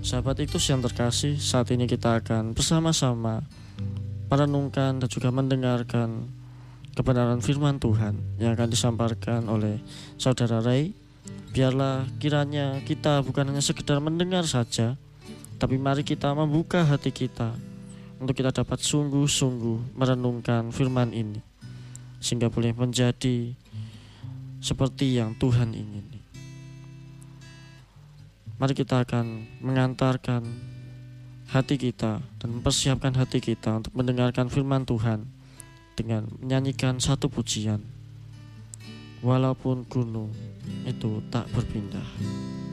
Sahabat Iktus yang terkasih, saat ini kita akan bersama-sama merenungkan dan juga mendengarkan kebenaran firman Tuhan yang akan disampaikan oleh Saudara Ray. Biarlah kiranya kita bukan hanya sekedar mendengar saja, tapi mari kita membuka hati kita untuk kita dapat sungguh-sungguh merenungkan firman ini, sehingga boleh menjadi seperti yang Tuhan ingini. Mari kita akan mengantarkan hati kita dan mempersiapkan hati kita untuk mendengarkan firman Tuhan dengan menyanyikan satu pujian. Walaupun gunung itu tak berpindah.